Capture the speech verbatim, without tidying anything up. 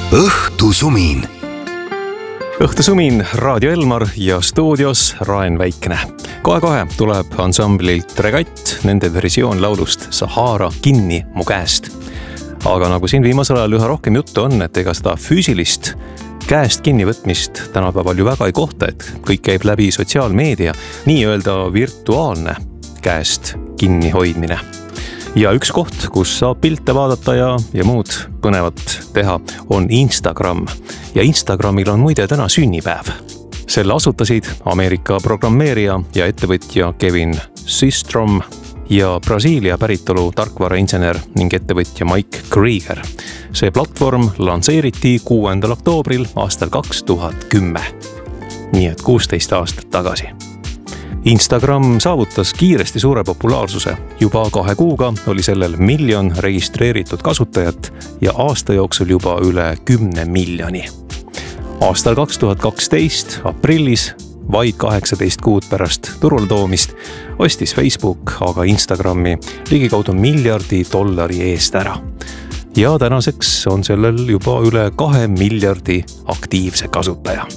õhtusumin. õhtusumin Raadio Elmar ja stuudios Raen Väikne. Kohe-kohe tuleb ansamblilt Regatt, nende versioon laulust Sahara kinni mu käest. Aga nagu siin viimasel ajal üha rohkem juttu on, et ega seda füüsilist käest kinnivõtmist tänapäeval ju väga ei kohta, et kõik käib läbi sotsiaalmeedia, nii-öelda virtuaalne käest kinni hoidmine. Ja üks koht, kus saab pilte vaadata ja, ja muud põnevat teha, on Instagram. Ja Instagramil on muide täna sünnipäev. Selle asutasid Ameerika programmeerija ja ettevõtja Kevin Systrom ja Brasiilia päritolu tarkvarainsener ning ettevõtja Mike Krieger. See platvorm lanseeriti kuuendal oktoobril aastal kaks tuhat kümme. Nii et kuusteist aastat tagasi. Instagram saavutas kiiresti suure populaarsuse. Juba kahe kuuga oli sellel miljon registreeritud kasutajat ja aasta jooksul juba üle kümne miljoni. Aastal kaks tuhat kaksteist aprillis, vaid kaheksateist kuud pärast turul toomist, ostis Facebook aga Instagrami ligikaudu miljardi dollari eest ära. Ja tänaseks on sellel juba üle kahe miljardi aktiivse kasutaja.